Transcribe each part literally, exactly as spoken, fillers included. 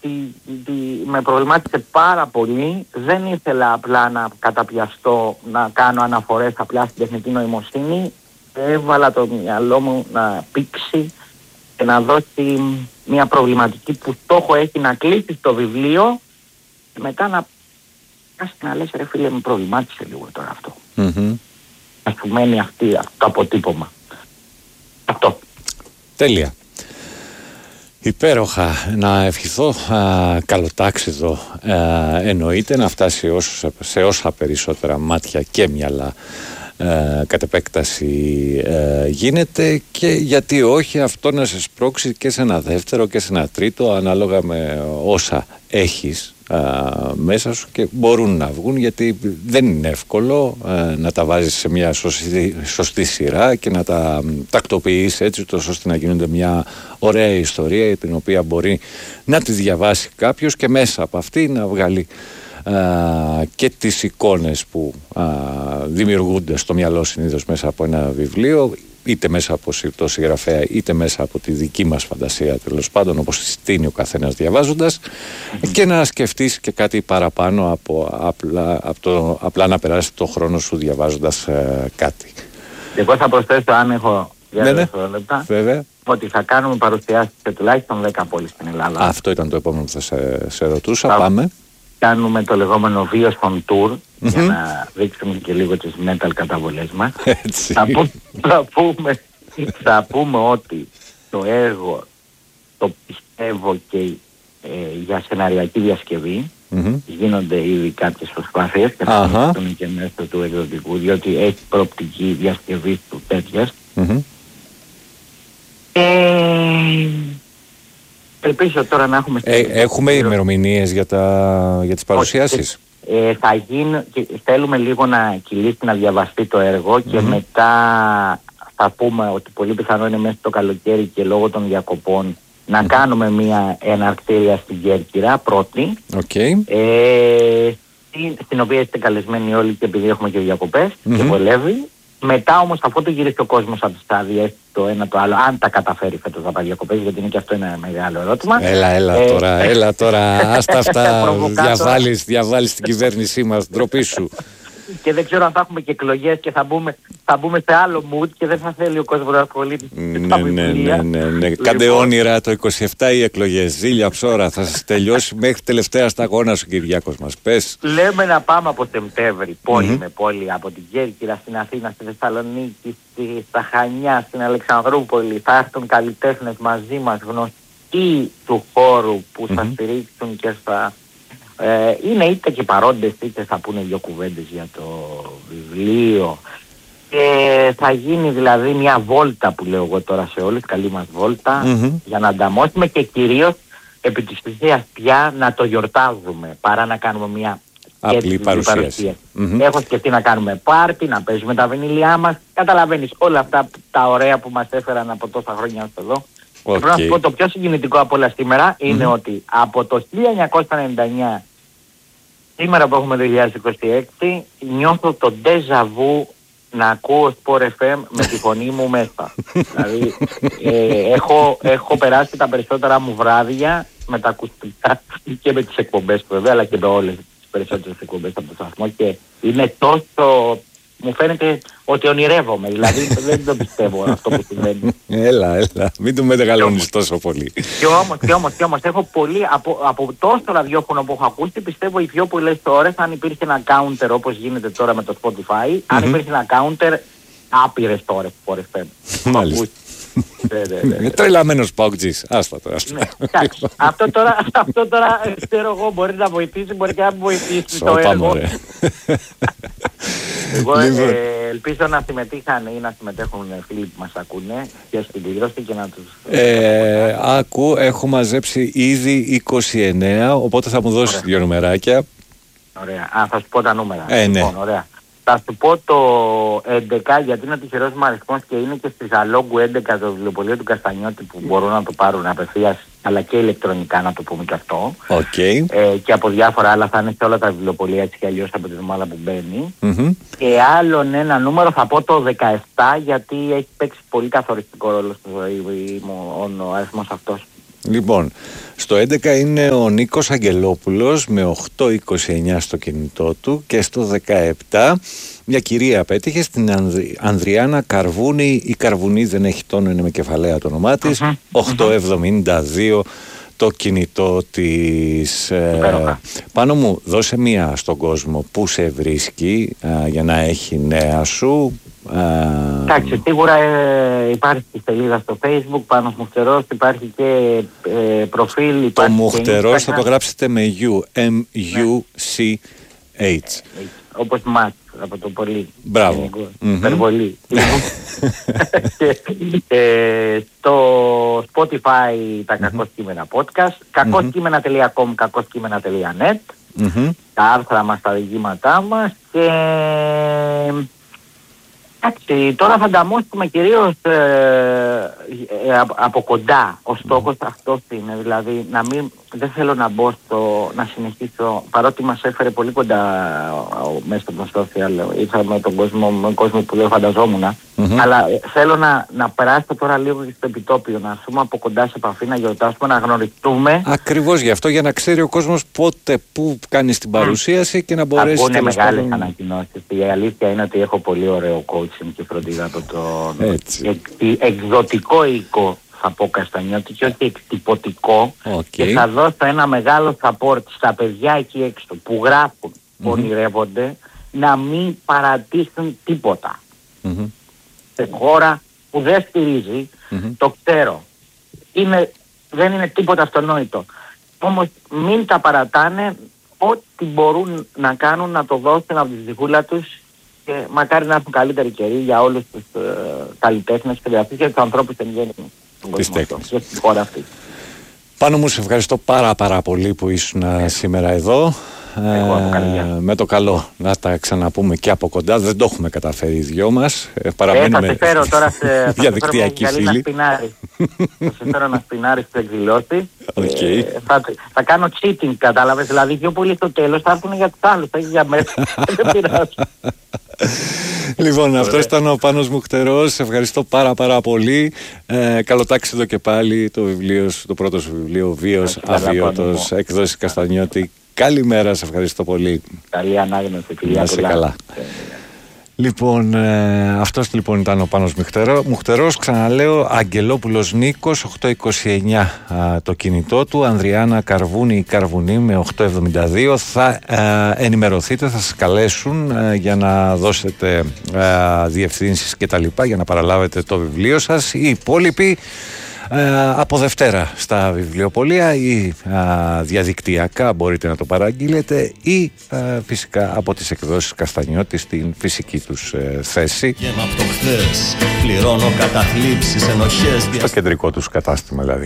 ότι με προβλημάτισε πάρα πολύ. Δεν ήθελα απλά να καταπιαστώ, να κάνω αναφορές απλά στην τεχνητή νοημοσύνη. Έβαλα το μυαλό μου να πήξει και να δώσει μια προβληματική που στόχο έχει να κλείσει το βιβλίο και μετά να κάτσει να λες, ρε φίλε, με προβλημάτισε λίγο τώρα αυτό. Mm-hmm. Να σου μένει αυτή, αυτό το αποτύπωμα. Αυτό. Τέλεια. Υπέροχα. Να ευχηθώ α, καλοτάξιδο α, εννοείται, να φτάσει όσο, σε όσα περισσότερα μάτια και μυαλά ε, κατ' επέκταση ε, γίνεται, και γιατί όχι αυτό να σε σπρώξει και σε ένα δεύτερο και σε ένα τρίτο, ανάλογα με όσα έχεις α, μέσα σου και μπορούν να βγουν, γιατί δεν είναι εύκολο α, να τα βάζεις σε μια σωστή, σωστή σειρά και να τα τακτοποιείς έτσι τόσο ώστε να γίνονται μια ωραία ιστορία την οποία μπορεί να τη διαβάσει κάποιος και μέσα από αυτή να βγάλει Uh, και τις εικόνες που uh, δημιουργούνται στο μυαλό συνήθως μέσα από ένα βιβλίο, είτε μέσα από το συγγραφέα είτε μέσα από τη δική μας φαντασία, τέλος πάντων, όπως τη στείνει ο καθένας διαβάζοντας, mm-hmm. και να σκεφτείς και κάτι παραπάνω από απλά, από το, απλά να περάσεις το χρόνο σου διαβάζοντας uh, κάτι. Εγώ θα προσθέσω, αν έχω για ναι, δύο λεπτά, βέβαια, ότι θα κάνουμε παρουσιάσεις σε τουλάχιστον δέκα πόλεις στην Ελλάδα. Αυτό ήταν το επόμενο που θα σε, σε ρωτούσα. θα... Πάμε. Κάνουμε το λεγόμενο Βίος on Tour, mm-hmm. για να δείξουμε και λίγο τις metal καταβολές μας. θα, που, θα, πούμε, θα πούμε ότι το έργο το πιστεύω και ε, για σεναριακή διασκευή. Mm-hmm. Γίνονται ήδη κάποιες προσπάθειες και θα συνεχίσουν uh-huh. και μέσα του εκδοτικού, διότι έχει προοπτική διασκευή του τέτοιας. Mm-hmm. Ε, Ελπίζω τώρα να έχουμε... Ε, έχουμε ημερομηνίες για, τα, για τις παρουσιάσεις. Ε, θα γίνει, θέλουμε λίγο να κυλήσει, να διαβαστεί το έργο και mm-hmm. μετά θα πούμε ότι πολύ πιθανό είναι μέσα στο καλοκαίρι και λόγω των διακοπών να mm-hmm. κάνουμε μια εναρκτήρια στην Κέρκυρα πρώτη, okay. ε, στην, στην οποία είστε καλεσμένοι όλοι και επειδή έχουμε και διακοπές mm-hmm. και βολεύει. Μετά όμως αφού το γυρίσει ο κόσμος από τις άδειες το ένα το άλλο, αν τα καταφέρει φέτος να πάει διακοπές, γιατί είναι και αυτό ένα μεγάλο ερώτημα. Έλα, έλα ε, τώρα, έλα τώρα, άστα αυτά, διαβάλεις, διαβάλεις την κυβέρνησή μας, ντροπή σου. Και δεν ξέρω αν θα έχουμε και εκλογές και θα μπούμε, θα μπούμε σε άλλο mood και δεν θα θέλει ο κόσμος να ασχολείται. Ναι, ναι, ναι, ναι, ναι. Κάντε όνειρα το είκοσι επτά οι εκλογές, ζήλια ψώρα, θα σας τελειώσει μέχρι τελευταία σταγόνα σου, Κυριάκος μας, πες. Λέμε να πάμε από Σεπτέμβρη, πόλη mm-hmm. με πόλη, από την Κέρκυρα στην Αθήνα, στη Θεσσαλονίκη, στη, στα Χανιά, στην Αλεξανδρούπολη, θα έρθουν καλλιτέχνες μαζί μας, γνωστοί του χώρου που mm-hmm. θα στηρίξουν και θα... Ε, είναι είτε και παρόντες είτε θα πούνε δύο κουβέντες για το βιβλίο και θα γίνει δηλαδή μια βόλτα που λέω εγώ τώρα σε όλους, καλή μας βόλτα mm-hmm. για να ανταμώσουμε και κυρίως επί της ουσίας πια να το γιορτάζουμε παρά να κάνουμε μια απλή παρουσίαση. Mm-hmm. Έχω σκεφτεί να κάνουμε πάρτι, να παίζουμε τα βινίλια μας, καταλαβαίνεις όλα αυτά τα ωραία που μας έφεραν από τόσα χρόνια ως εδώ. Okay. Πρέπει να σου πω το πιο συγκινητικό από όλα σήμερα είναι mm-hmm. ότι από το χίλια εννιακόσια ενενήντα εννιά σήμερα που έχουμε το δύο χιλιάδες είκοσι έξι νιώθω το déjà vu να ακούω Sport εφ εμ με τη φωνή μου μέσα. Δηλαδή ε, έχω, έχω περάσει τα περισσότερα μου βράδια με τα ακουστικά και με τις εκπομπές βέβαια, αλλά και με όλες τις περισσότερες εκπομπές από το σταθμό και είναι τόσο... Μου φαίνεται ότι ονειρεύομαι, δηλαδή δεν το πιστεύω αυτό που συμβαίνει. Έλα, έλα, μην του μεγαλώνεις τόσο πολύ. Και όμως, και όμως, και όμως, έχω πολύ, από, από τόσο ραδιόφωνο που έχω ακούσει, πιστεύω οι πιο πολλές ώρες, αν υπήρχε ένα counter όπως γίνεται τώρα με το Spotify, mm-hmm. αν υπήρχε ένα counter, άπειρες ώρες που φορές Μάλιστα. Τρελαμένος Παοκτζής, άστα τώρα. Εντάξει, αυτό τώρα, αυτό τώρα, ξέρω εγώ, μπορεί να βοηθήσει, μπορεί και να βοηθήσει το έργο. Εγώ ε, ελπίζω να συμμετείχαν ή να συμμετέχουν φίλοι που μας ακούνε και στην κλήρωση και να τους... Ε, άκου, έχω μαζέψει ήδη είκοσι εννέα, οπότε θα μου δώσεις δύο νουμεράκια. Ωραία. Α, θα σου πω τα νούμερα. Ε, ναι. Λοιπόν, ωραία. Θα σου πω το έντεκα γιατί είναι τυχερός μου αριθμός και είναι και στη Ζαλόγκου έντεκα το βιβλιοπωλείο του Καστανιώτη που μπορούν να το πάρουν απευθείας αλλά και ηλεκτρονικά να το πούμε και αυτό. Okay. Ε, και από διάφορα άλλα θα είναι σε όλα τα βιβλιοπωλεία έτσι κι αλλιώς από τη εβδομάδα που μπαίνει. Mm-hmm. Και άλλον ένα νούμερο θα πω το δεκαεπτά γιατί έχει παίξει πολύ καθοριστικό ρόλο στη ζωή μου ο αριθμός αυτός. Λοιπόν, στο έντεκα είναι ο Νίκος Αγγελόπουλος με οκτώ είκοσι εννιά στο κινητό του και στο δεκαεπτά μια κυρία πέτυχε στην Ανδρι... Ανδριάνα Καρβούνη. Η Καρβουνή δεν έχει τόνο, είναι με κεφαλαία το όνομά της. Uh-huh. οκτώ εβδομήντα δύο το κινητό της. Ε, πάνω μου, δώσε μία στον κόσμο που σε βρίσκει ε, για να έχει νέα σου. Εντάξει, σίγουρα ε, υπάρχει τη σελίδα στο Facebook, Πάνος Μουχτερός, υπάρχει και ε, προφίλ. Το Μουχτερός θα το γράψετε με U, M-U-C-H. Όπως Ματ, από το πολύ. Μπράβο. Υπερβολή. ε, στο Spotify τα κακώς κείμενα podcast, κακώς κείμενα τελεία com, κακώς κείμενα τελεία net, τα άρθρα μας, τα διηγήματά μας και... Εντάξει, τώρα θα ανταμώσουμε κυρίως ε, ε, από, από κοντά. Ο στόχος αυτός είναι, δηλαδή να μην, δεν θέλω να μπω στο, να συνεχίσω, παρότι μας έφερε πολύ κοντά ο, μέσα στο social, ήρθαμε τον κόσμο, με κόσμο που δεν φανταζόμουν, mm-hmm. αλλά ε, θέλω να, να περάσω τώρα λίγο στο επιτόπιο, να έρθουμε από κοντά σε επαφή, να γιορτάσουμε, να γνωριστούμε. Ακριβώς γι' αυτό, για να ξέρει ο κόσμος πότε, πού κάνεις την παρουσίαση mm. και να μπορέσει... Θα βγουν μεγάλες ανακοινώσεις. Η αλήθεια είναι ότι έχω πολύ ωραίο coaching και φροντίδα από τον εκ, εκδοτικό οίκο, θα πω Καστανιώτη, και όχι εκτυπωτικό, okay. και θα δώσω ένα μεγάλο support στα παιδιά εκεί έξω που γράφουν, που mm-hmm. ονειρεύονται, να μην παρατήσουν τίποτα. Mm-hmm. Σε χώρα που δεν στηρίζει, mm-hmm. το ξέρω. Είναι, δεν είναι τίποτα αυτονόητο. Όμως μην τα παρατάνε, ό,τι μπορούν να κάνουν να το δώσουν από τη ψυχούλα τους και μακάρι να έχουν καλύτερη καιρή για όλους τους uh, καλλιτέχνες και γραφείς και τους ανθρώπους εν γέννη της τέχνης. Και στη χώρα αυτή. Πάνω μου, σε ευχαριστώ πάρα πάρα πολύ που ήσουν ε. σήμερα εδώ. Εγώ, ε, με το καλό να τα ξαναπούμε και από κοντά. Δεν το έχουμε καταφέρει οι δυο μας. Ε, παραμένουμε ε, θα σε φέρω τώρα σε διαδικτυακοί φίλοι. Να σπινάρεις. Θα σε φέρω να σπινάρεις στην εκδηλώση. Okay. Ε, θα, θα κάνω cheating, κατάλαβες. Δηλαδή πιο πολύ στο τέλος θα έρθουν για τους άλλους, θα έχει για μέσα. Δεν πειράζει. Λοιπόν, αυτό ήταν ο Πάνος Μουχτερός. Σε ευχαριστώ πάρα πάρα πολύ. Ε, καλοτάξιδο και πάλι το βιβλίο σου, το πρώτο σου βιβλίο, Βίος Αβίωτος, εκδόσεις Καστανιώτη. Καλημέρα, σε ευχαριστώ πολύ. Καλή ανάγνωση, φιλιά. Να είσαι καλά. Λοιπόν, ε, αυτός λοιπόν ήταν ο Πάνος Μουχτερό, Μουχτερός, ξαναλέω, Αγγελόπουλος Νίκος, οκτώ είκοσι εννιά α, το κινητό του, Ανδριάνα Καρβούνη ή Καρβουνή με οκτώ εβδομήντα δύο. Θα α, ενημερωθείτε, θα σας καλέσουν α, για να δώσετε α, διευθύνσεις και τα λοιπά, για να παραλάβετε το βιβλίο σας. Οι υπόλοιποι Ε, από Δευτέρα στα βιβλιοπωλεία ή α, διαδικτυακά μπορείτε να το παραγγείλετε ή α, φυσικά από τις εκδόσεις Καστανιώτη στην φυσική τους ε, θέση, χθες, πληρώνω καταθλίψεις, ενοχές, στο κεντρικό τους κατάστημα δηλαδή.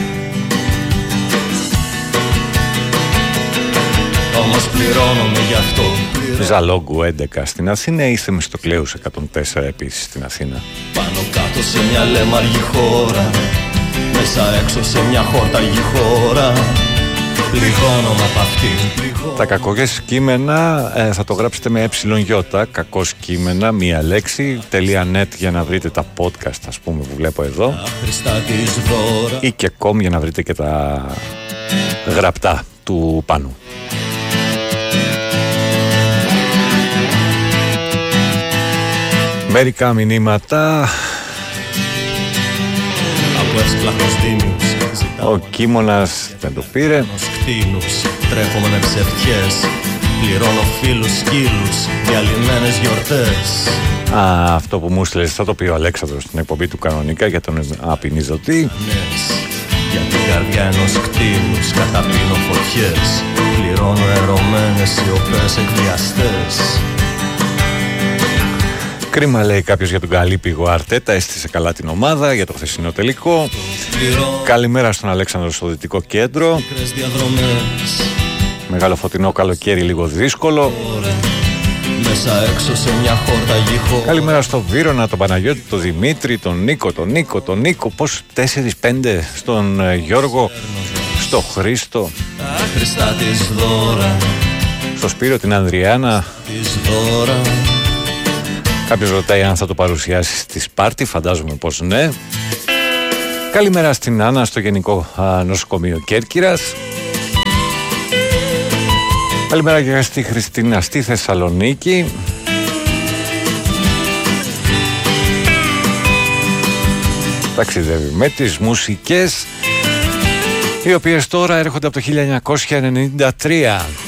Όμως πληρώνομαι γι' αυτό. Ζαλόγκου έντεκα στην Αθήνα ή Θεμιστοκλέους εκατόν τέσσερα επίσης στην Αθήνα. Πάνω κάτω σε μια λέμαργη χώρα, μέσα έξω σε μια χόρταγη χώρα, πληγώνομαι απ' αυτήν. Τα κακός κείμενα ε, θα το γράψετε με ε, κακός κείμενα, μία λέξη, .net για να βρείτε τα podcast, ας πούμε, που βλέπω εδώ, ή και com για να βρείτε και τα γραπτά του Πάνου. Μερικά μηνύματα. Ο Κίμωνας δεν το πήρε. Τρέχομαι με ψευτιές, πληρώνω φίλους, σκύλους, διαλυμένες γιορτές. Α, αυτό που μου στείλες θα το πει ο Αλέξανδρος στην εκπομπή του κανονικά για τον απεινιζωτή. Για την καρδιά ενός κτίνους καταπίνω φωτιές, πληρώνω ερωμένες σιωπές εκβιαστές. Κρίμα, λέει κάποιος, για τον Καλύπηγο Αρτέτα. Έστησε καλά την ομάδα για το χθεσινό τελικό. Καλημέρα στον Αλέξανδρο στο Δυτικό Κέντρο. Μεγάλο φωτεινό καλοκαίρι, λίγο δύσκολο. Μέσα έξω σε μια χόρταγη χώρα. Καλημέρα στο Βύρωνα, τον Παναγιώτη, τον Δημήτρη, τον Νίκο, τον Νίκο, τον Νίκο. Πώς τέσσερις πέντε στον Γιώργο, στο Χρήστο, στο Σπύρο, την Ανδριάνα. Κάποιος ρωτάει αν θα το παρουσιάσει στη Σπάρτη, φαντάζομαι πως ναι. Καλημέρα στην Άννα στο Γενικό α, Νοσοκομείο Κέρκυρας. Καλημέρα και στη Χριστίνα στη Θεσσαλονίκη. Ταξιδεύει με τις μουσικές, οι οποίες τώρα έρχονται από το χίλια εννιακόσια ενενήντα τρία.